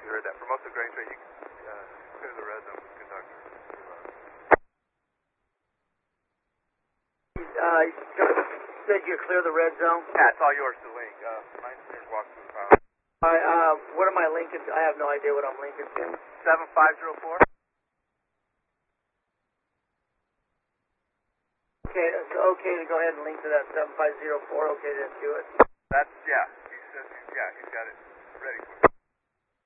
you heard that. For most of Grange Street, you clear the red zone with the conductor. You said you clear the red zone? Yeah, it's all yours to link. My engineers walk through the file. What am I linking to? I have no idea what I'm linking to. 7504? Okay, it's okay to go ahead and link to that 7504. Okay, then do it. That's, yeah. He says, yeah, he's got it.